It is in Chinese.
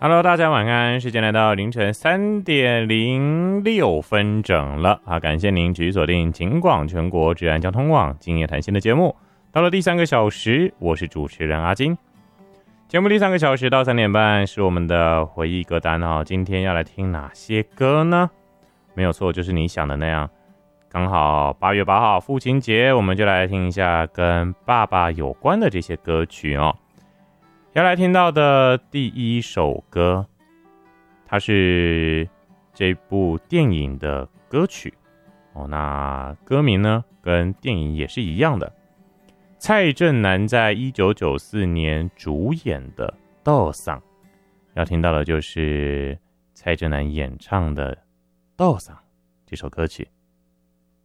Hello， 大家晚安，时间来到凌晨3:06整了啊！感谢您继续锁定警广全国治安交通网今夜谈心的节目。到了第3个小时，我是主持人阿金。节目第3个小时到3点半是我们的回忆歌单哦。今天要来听哪些歌呢？没有错，就是你想的那样。刚好8月8号父亲节，我们就来听一下跟爸爸有关的这些歌曲哦。要来听到的第一首歌，它是这部电影的歌曲哦。那歌名呢，跟电影也是一样的。蔡振南在1994年主演的《豆桑》，要听到的就是蔡振南演唱的《豆桑》这首歌曲。